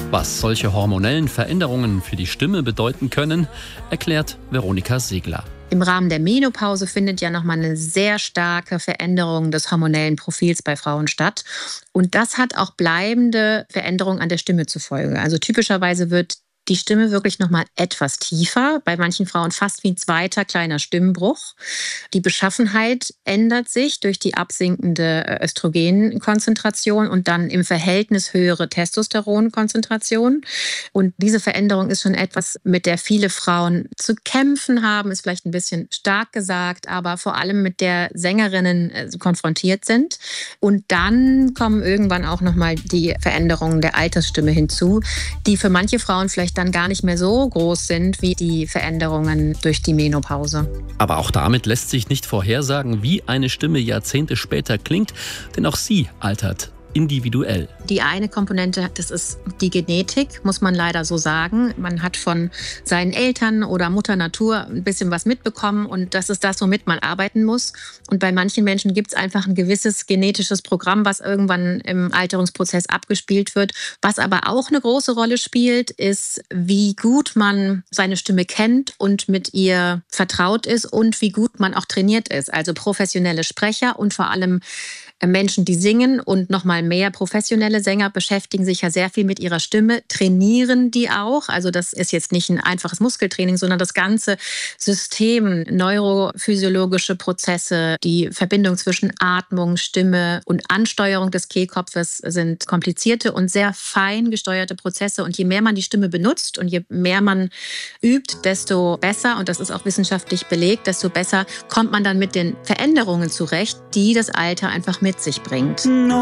Was solche hormonellen Veränderungen für die Stimme bedeuten können, erklärt Veronika Segler. Im Rahmen der Menopause findet ja nochmal eine sehr starke Veränderung des hormonellen Profils bei Frauen statt. Und das hat auch bleibende Veränderungen an der Stimme zur Folge. Also typischerweise wird die Stimme wirklich nochmal etwas tiefer, bei manchen Frauen fast wie ein zweiter kleiner Stimmbruch. Die Beschaffenheit ändert sich durch die absinkende Östrogenkonzentration und dann im Verhältnis höhere Testosteronkonzentration. Und diese Veränderung ist schon etwas, mit der viele Frauen zu kämpfen haben, ist vielleicht ein bisschen stark gesagt, aber vor allem mit der Sängerinnen konfrontiert sind. Und dann kommen irgendwann auch nochmal die Veränderungen der Altersstimme hinzu, die für manche Frauen vielleicht dann gar nicht mehr so groß sind wie die Veränderungen durch die Menopause. Aber auch damit lässt sich nicht vorhersagen, wie eine Stimme Jahrzehnte später klingt, denn auch sie altert individuell. Die eine Komponente, das ist die Genetik, muss man leider so sagen. Man hat von seinen Eltern oder Mutter Natur ein bisschen was mitbekommen und das ist das, womit man arbeiten muss. Und bei manchen Menschen gibt es einfach ein gewisses genetisches Programm, was irgendwann im Alterungsprozess abgespielt wird. Was aber auch eine große Rolle spielt, ist, wie gut man seine Stimme kennt und mit ihr vertraut ist und wie gut man auch trainiert ist. Also professionelle Sprecher und vor allem Menschen, die singen und noch mal mehr professionelle Sänger beschäftigen sich ja sehr viel mit ihrer Stimme, trainieren die auch. Also das ist jetzt nicht ein einfaches Muskeltraining, sondern das ganze System, neurophysiologische Prozesse, die Verbindung zwischen Atmung, Stimme und Ansteuerung des Kehlkopfes sind komplizierte und sehr fein gesteuerte Prozesse. Und je mehr man die Stimme benutzt und je mehr man übt, desto besser, und das ist auch wissenschaftlich belegt, desto besser kommt man dann mit den Veränderungen zurecht, die das Alter einfach mit sich bringt.